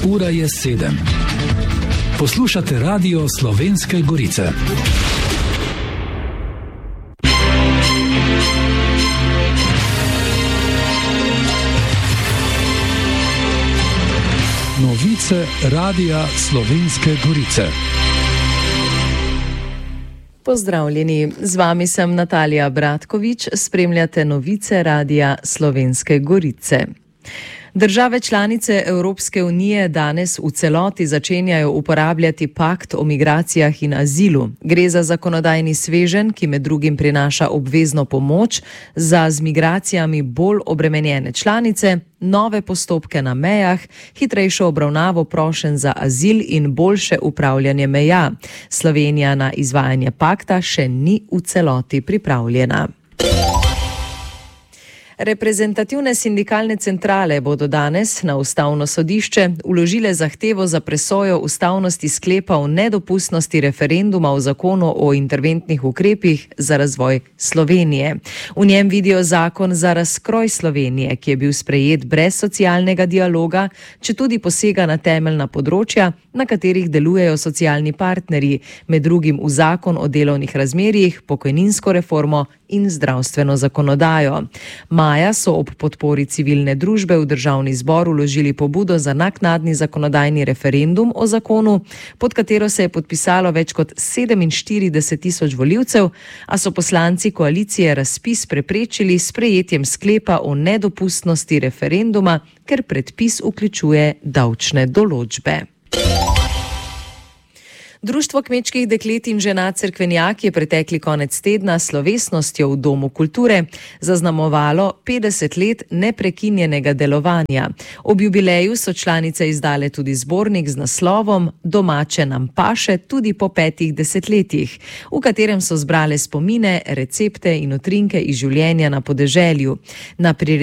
Ura je 7. Poslušate Radio Slovenske Gorice. Novice Radia Slovenske Gorice. Pozdravljeni, z vami sem Natalija Bratkovič, spremljate novice Radia Slovenske Gorice. Države članice Evropske unije danes v celoti začenjajo uporabljati pakt o migracijah in azilu. Gre za zakonodajni sveženj, ki med drugim prinaša obvezno pomoč za z migracijami bolj obremenjene članice, nove postopke na mejah, hitrejšo obravnavo prošenj za azil in boljše upravljanje meja. Slovenija na izvajanje pakta še ni v celoti pripravljena. Reprezentativne sindikalne centrale bodo danes na Ustavno sodišče vložile zahtevo za presojo ustavnosti sklepa o nedopustnosti referenduma o zakonu o interventnih ukrepih za razvoj Slovenije. V njem vidijo zakon za razkroj Slovenije, ki je bil sprejet brez socialnega dialoga, četudi posega na temeljna področja, na katerih delujejo socialni partnerji, med drugim v zakon o delovnih razmerjih, pokojninsko reformo in zdravstveno zakonodajo. Maja so ob podpori civilne družbe v Državni zbor vložili pobudo za naknadni zakonodajni referendum o zakonu, pod katero se je podpisalo več kot 47.000 volivcev, a so poslanci koalicije razpis preprečili s sprejetjem sklepa o nedopustnosti referenduma, ker predpis vključuje davčne določbe. Društvo kmečkih deklet in žena Cerkvenjak je pretekli konec tedna s slovesnostjo v Domu kulture zaznamovalo 50 let neprekinjenega delovanja. Ob jubileju so članice izdale tudi zbornik z naslovom Domače nam paše tudi po 5 desetletjih, v katerem so zbrale spomine, recepte in utrinke iz življenja na podeželju. Na